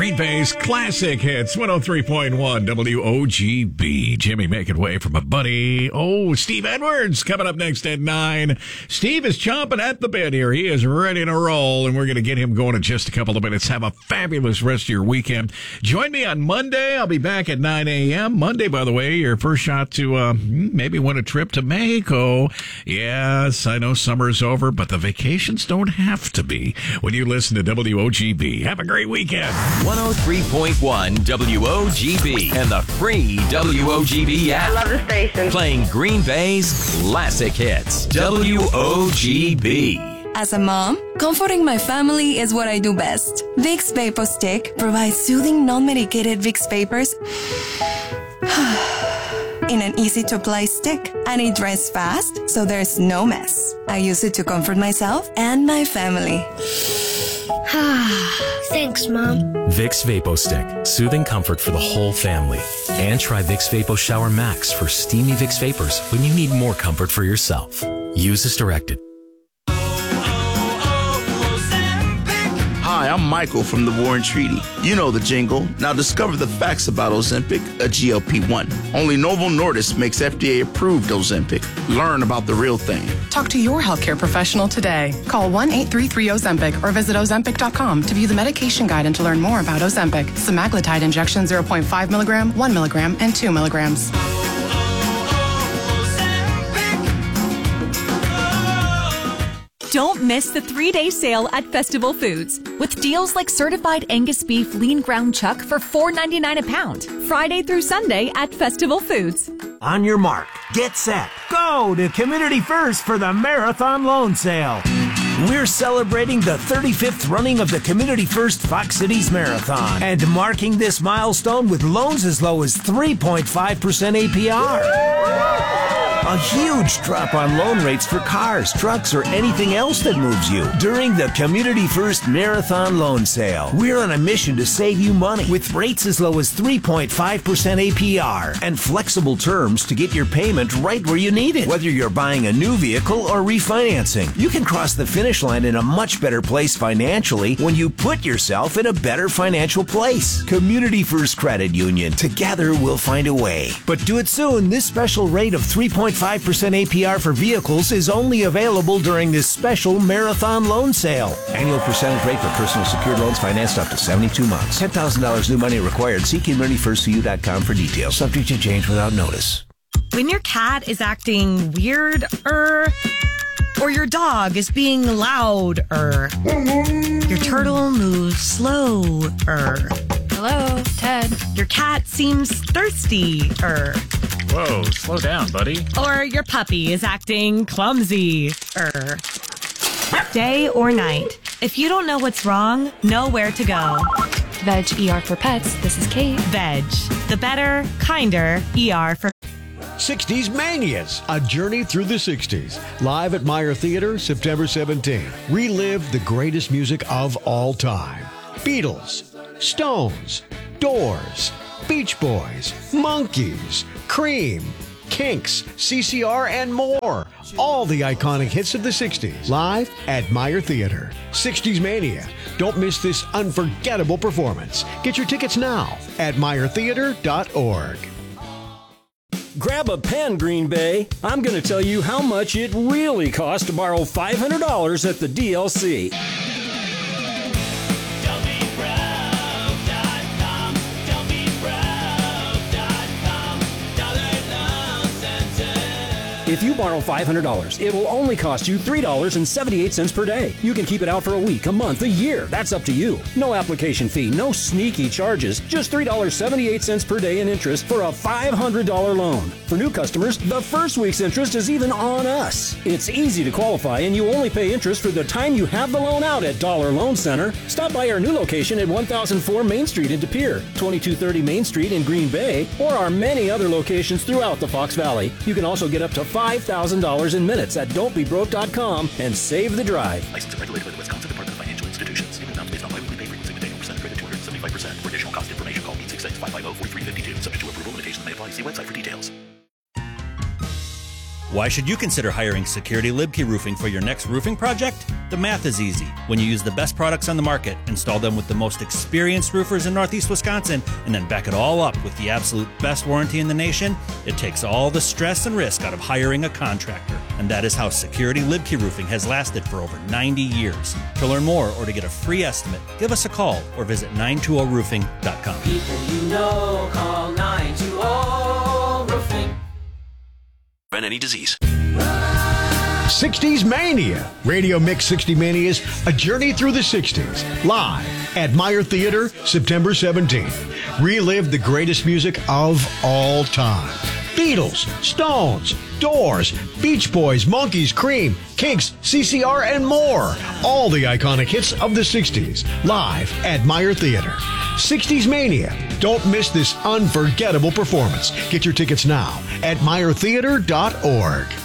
Green Bay's classic hits, 103.1 WOGB. Jimmy making way from a buddy. Oh, Steve Edwards coming up next at 9. Steve is chomping at the bit here. He is ready to roll, and we're going to get him going in just a couple of minutes. Have a fabulous rest of your weekend. Join me on Monday. I'll be back at 9 a.m. Monday, by the way, your first shot to maybe win a trip to Mexico. Yes, I know summer's over, but the vacations don't have to be when you listen to WOGB. Have a great weekend. 103.1 WOGB and the free WOGB app. I love the station. Playing Green Bay's classic hits. WOGB. As a mom, comforting my family is what I do best. Vicks Vapor Stick provides soothing, non-medicated Vicks vapors in an easy-to-apply stick, and it dries fast, so there's no mess. I use it to comfort myself and my family. Thanks, Mom. Vicks VapoStick, soothing comfort for the whole family. And try Vicks Vapo Shower Max for steamy Vicks vapors when you need more comfort for yourself. Use as directed. Hi, I'm Michael from the War and Treaty. You know the jingle. Now discover the facts about Ozempic, a GLP-1. Only Novo Nordisk makes FDA-approved Ozempic. Learn about the real thing. Talk to your healthcare professional today. Call 1-833-OZEMPIC or visit Ozempic.com to view the medication guide and to learn more about Ozempic. Semaglutide injection 0.5 milligram, 1 milligram, and 2 milligrams. Don't miss the 3-day sale at Festival Foods with deals like certified Angus beef lean ground chuck for $4.99 a pound. Friday through Sunday at Festival Foods. On your mark, get set, go to Community First for the Marathon Loan Sale. We're celebrating the 35th running of the Community First Fox Cities Marathon and marking this milestone with loans as low as 3.5% APR. A huge drop on loan rates for cars, trucks, or anything else that moves you during the Community First Marathon Loan Sale. We're on a mission to save you money with rates as low as 3.5% APR and flexible terms to get your payment right where you need it. Whether you're buying a new vehicle or refinancing, you can cross the finish line in a much better place financially when you put yourself in a better financial place. Community First Credit Union. Together we'll find a way. But do it soon. This special rate of 3.5% APR for vehicles is only available during this special marathon loan sale. Annual percentage rate for personal secured loans financed up to 72 months. $10,000 new money required. See CommunityFirstCU.com for details. Subject to change without notice. When your cat is acting weird, or your dog is being loud, your turtle moves slow, Hello, Ted. Your cat seems thirsty, Whoa, slow down, buddy. Or your puppy is acting clumsy, Day or night, if you don't know what's wrong, know where to go. Veg ER for Pets. This is Kate. Veg, the better, kinder ER for 60s Manias, a journey through the 60s. Live at Meyer Theater, September 17th. Relive the greatest music of all time. Beatles, Stones, Doors, Beach Boys, Monkees, Cream, Kinks, CCR, and more. All the iconic hits of the 60s. Live at Meyer Theater. 60s Mania. Don't miss this unforgettable performance. Get your tickets now at meyertheater.org. Grab a pen, Green Bay. I'm going to tell you how much it really costs to borrow $500 at the DLC. If you borrow $500, it will only cost you $3.78 per day. You can keep it out for a week, a month, a year. That's up to you. No application fee, no sneaky charges. Just $3.78 per day in interest for a $500 loan. For new customers, the first week's interest is even on us. It's easy to qualify, and you only pay interest for the time you have the loan out at Dollar Loan Center. Stop by our new location at 1004 Main Street in De Pere, 2230 Main Street in Green Bay, or our many other locations throughout the Fox Valley. You can also get up to $5,000 in minutes at don'tbebroke.com and save the drive. Licensed and regulated by the Wisconsin Department of Financial Institutions. Even amounts based on biweekly pay frequency with annual percentage rate of 275%. For additional cost information, call 866-550-4352. Subject to approval, limitations may apply. See website for details. Why should you consider hiring Security Libkey Roofing for your next roofing project? The math is easy. When you use the best products on the market, install them with the most experienced roofers in Northeast Wisconsin, and then back it all up with the absolute best warranty in the nation, it takes all the stress and risk out of hiring a contractor. And that is how Security Libkey Roofing has lasted for over 90 years. To learn more or to get a free estimate, give us a call or visit 920roofing.com. People you know, call 920-ROOFING. Prevent any disease. 60s Mania. Radio Mix 60 Mania is a journey through the 60s. Live at Meyer Theater, September 17th. Relive the greatest music of all time. Beatles, Stones, Doors, Beach Boys, Monkees, Cream, Kinks, CCR, and more. All the iconic hits of the 60s. Live at Meyer Theater. 60s Mania. Don't miss this unforgettable performance. Get your tickets now at meyertheater.org.